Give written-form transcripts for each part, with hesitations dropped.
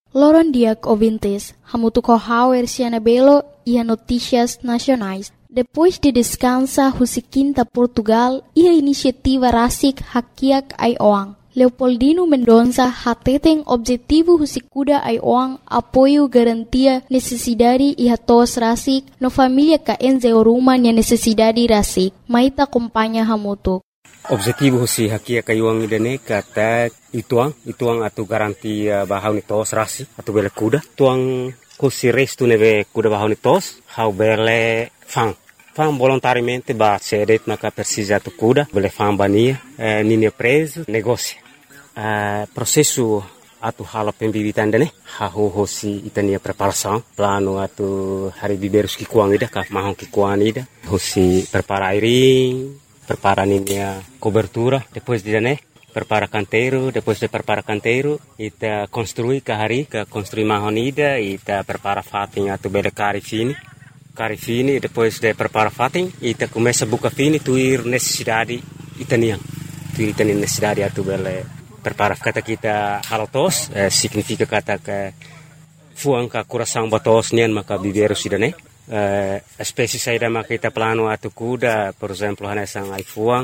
Loron diak ouvintes, hamutu kohauer siana belo e notícias nacionais. Depois de descansa husikinta Portugal e a iniciativa Rasik Hakiak Aioang. Leopoldino Mendonça hateten objetivo husikuda Aioang apoio garantia necessidade e hatos Rasik no família ka enze oruma nia necessidade Rasik. Maita acompanha hamutu. Objetivo si Hakiak Aioang idane kata ituang atu garantia bahau ni tos Rasik atu bele kuda. Tuang husi restu neve kuda bahau ni tos hau bele fang volontariamente ba cedet maka precisa tu kuda bele fambania nini preso negócio processo atu hala pembibitan dane hahu hosi itania preparação plano atu hari biberus ki kuang ida ka mahon ki kuang ida hosi prepara airing prepara ninia cobertura depois de dane prepara canteiro depois de prepara canteiro ita construi ka construi mahon ida ita prepara fating atu bele cari fini depois de prepara fating ita começa buka fini tuir necessidade itaniang tuir itani necessidade atu bele prepara kata kita halotos significa kata ke fuang ka coração batos nian maka biberu sidane espécie saída maka kita plano atu kuda por exemplo hanesang ai fuang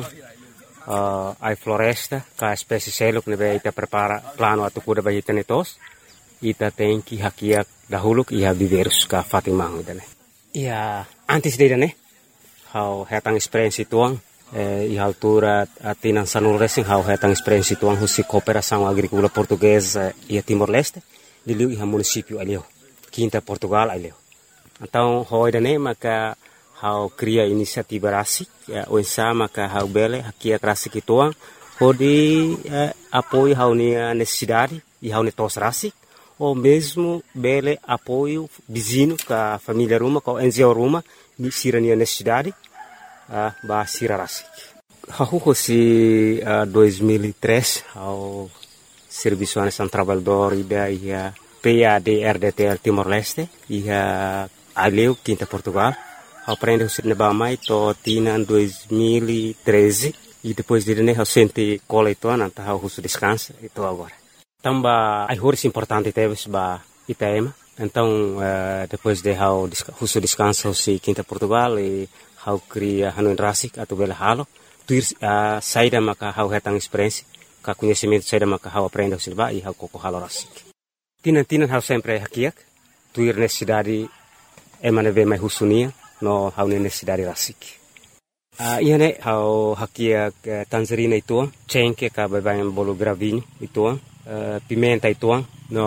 ai floresta ka espécie seluk nebe ita prepara plano atu kuda bagi tenetos ita tenki hakiak dahuluk ia biberus ka fatimah idane. Ia antes de né, how hetang experiência tuang e altura atinan sanul racing how hetang experiência tuang husi cooperação agrícola portuguesa e Timor-Leste de liu iha município alio quinta Portugal alio. Então hoje né maka how cria inisiativa Rasik o ensa maka how bele hakia Rasik tuang hodi apoio how nia necessidade e how ne tos Rasik ou mesmo bele apoio vizinho com a família Ruma, com a NGO Ruma, de sirania necessidade, ba sira Rasik. Hahu si 2003 ao Serviço Nacional Trabalhador ida ia PADRDTL Timor-Leste ia aleu quinta Portugal. Aprende o sirneba mai to tina 2013 e depois de né o sente coleitona tá o descansa e to agora. Tamba ai horas importante teves ba Itaema. Então depois de how husu descanso si quinta Portugal e how cria hanuin Rasik atau bela halo tuir saída maka how hetang experiência ka conhecimento saída maka how aprende silba e how koko halo Rasik. Tinan how sempre hakiak tuir necessidade emane ve mai husunia no how necessidade Rasik. Iane how hakiak Tanzania itu cengke ka bebangan bolu gravinho itu pimenta ituang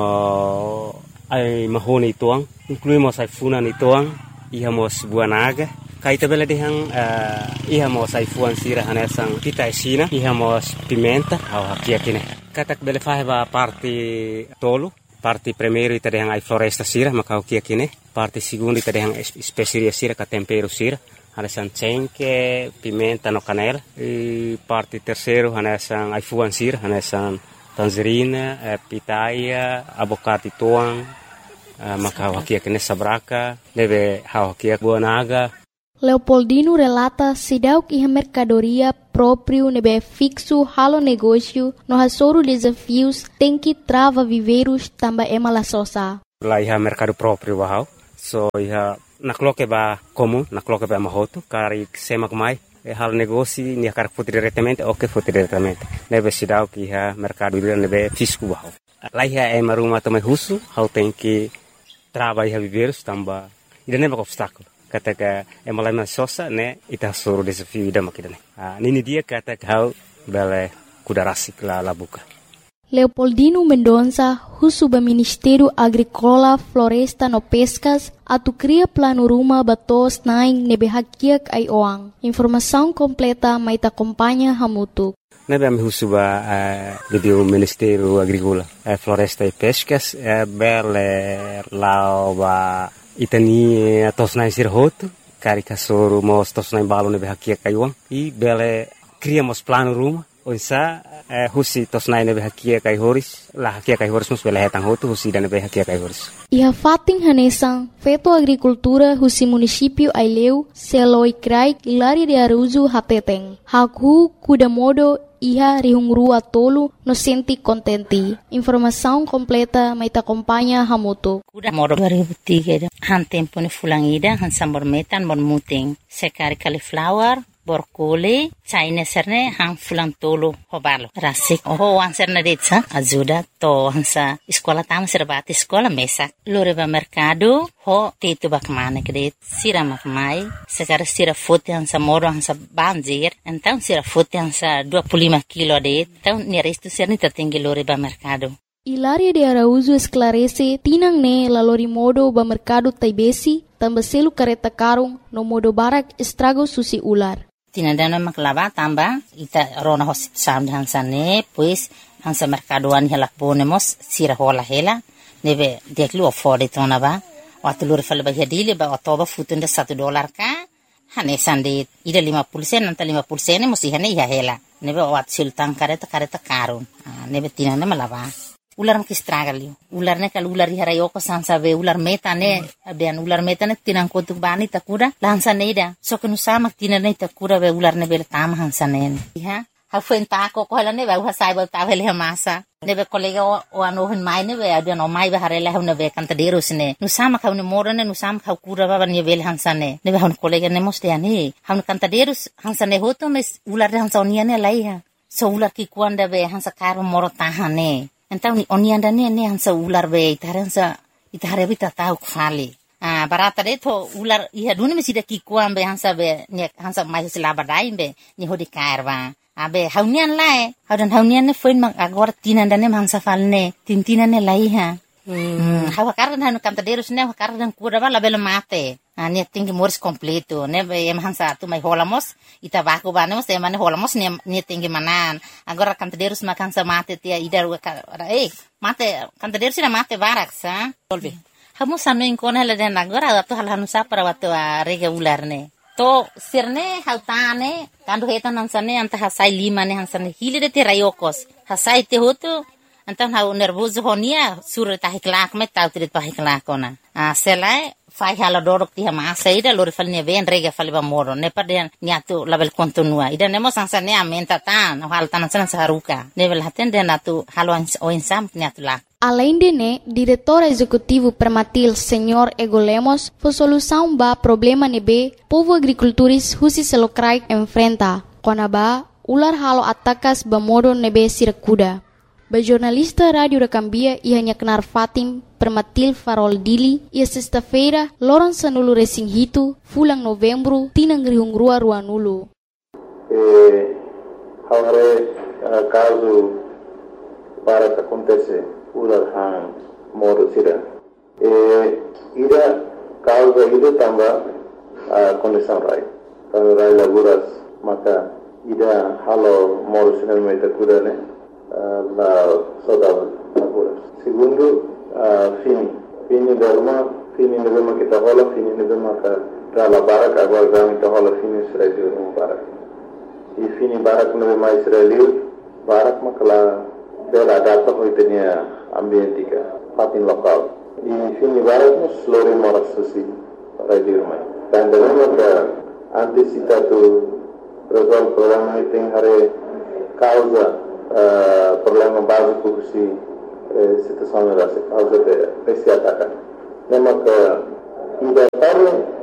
no ai mahoni ituang incluímos ai funan ituang ihamos buanaga kaita bela dehang ihamos ai fuan sira hanesang pita sina ihamos pimenta au hakia kine katak bela faheba parte tolo parte primeiro ita dehang ai floresta sira maka hakia kine parte segundo ita dehang especiaria sira ka tempero sira hanesang cengke pimenta no canela e parte terceiro hanesang ai fuan sira hanesang tangerina, pitaia, abocate tuang, maka hakia kene sabraka, deve hakia buanaga. Leopoldino relata sidauk iha mercadoria próprio nebe fixo halo negócio no hasoro desafios tem que trava viveiros tamba emala sosa. Lá iha mercado próprio bahau, so iha nakloke ba comum, nakloke ba mahoto, kari semak mai. Hal negócio ni akar foto diretamente ou que foto diretamente nebe sidau que ha mercado livre nebe fisco bahau lá é maruma também russo how tem que trabalhar viver tamba ida nebe obstáculo kata ka malai sosa né ita soro desafio ida makidane nini dia kata how bele kuda Rasik la buka. Leopoldino Mendonça, husuba Ministério Agrícola, Floresta no Pescas, atu cria plano ruma batos naing nebe hakiak Aioang. Informação completa mai ta acompanha hamutu. Nebe am husuba do Ministério Agrícola, Floresta e Pescas, bele lauba itani tos naing sirhoto, cari kasoro mos tos naing balo nebe hakiak Aioang e bele criamos plano ruma Onsa husi tosnai nebe hakia kai horis la hakia kai horis mus bela hetang hotu husi dan nebe hakia kai horis. Iha fating hanesan feto agricultura husi município Aileu seloi krai Hilaria de Araújo hateteng. Haku kuda modo iha rihungrua tolu no senti contenti. Informação completa maita acompanha hamoto. Kuda modo 2003 han tempo ni fulangida han sambor metan bon muting. Sekari cauliflower borkole China serne hang fulang tolo hobalo rasik ho wan serne detsa ajuda to hansa sekolah tam serbati sekolah mesak loreba mercado ho tetu bakmane kede sira makmai sekarang sira fote hansa moro hansa banjir então sira fote hansa 25 kilo de então ni resto serni tertinggi loreba mercado. Hilaria de Araújo esclarece tinang ne la lori modo ba mercado taibesi tambaselu kareta karung no modo barak estrago susi ular. Tinandana maklaba tamba ita rona hospital hansane pues hansa mercadoan hela ponemos sira hola hela nebe deklu afford tona ba watulur falba hadile ba otoba futunda $1 ka hane sande ida 50% nanta 50% musi hane ya hela nebe wat sultan kareta karun nebe tinanda malaba ular mak estragalio ular ne kal ular hara ko sansa be ular metane abian ular metane tinang kotuk bani takuda lansa neida so kenu sama tinane takuda be ular ne bel tam hansa ne ha ha fenta ko hala ne ba sai ba ta hele masa ne be kolega o ano hin mai ne be abian o mai ba harela hune be kanta deros ne nu sama ka ne morane nu sama ka kura ba ne bel hansa ne be hun kolega ne moste ani hun kanta deros hansa ne hoto mes ular hansa oniane laiha so ular ki kuanda be hansa karo moro tahane. Então oni anda ne hansa ular be itare bita tau kfali barata de to ular iha duni mesida ki kuam be hansa be ne hansa mai sila badai be ni hodi karba abe haunian lae haunian ne foin mang agor tinanda ne hansa falne tintina ne laiha hawa kardan hanu kanta derus ne kardan kuda bala bela mate ne tinggi moris completo ne be em hansa tu mai holamos ita baku banemos e mane holamos ne tinggi manan agora kanta derus makan sa mate tia idar mate kanta derus na mate barak sa tolvi hamu sanu inkon hala den agora tu hal hanu sa para watu rega ular ne to sirne hautane kandu hetan hansane anta hasai lima ne hansane hile de rayokos hasai te hotu antam hau nervoso honia sur tahiklak me tau trit pahiklak ona selai fai hala dorok ti masa ida lor falne ven rega falba moro ne paden niatu label kontinua ida nemo sansa ne amenta tan hal tan san saruka level haten den atu halon o insam niatu la. Além de ne, diretor executivo Permatil Senhor Ego Lemos, foi solução ba problema nebe povo agricultores husi selokrai enfrenta. Konaba ular halo atakas ba modo nebe sirakuda. Ba jornalista Rádio da Cambia ia nyaknar Fatim Permatil Farol Dili ia sexta-feira loron sanulu resing hitu fulang novembro tinang rihungrua ruanulu. Agora caso para que acontece ular hang modo sira ida causa ida tamba condição rai laguras maka ida halo modo sira meta kuda ne la saudade laguras segundo fini derma kita hola fini derma ka la barak agora kita hola fini Israel barak e fini barak no mais Israel barak makala bela data hoitenia ambientika patin lokal e fini barak no slore moras susi para dirmai dan dalam da antisipatu resolve problema tem hare causa problema básico si situação da causa de esse ataque nema que ida tarde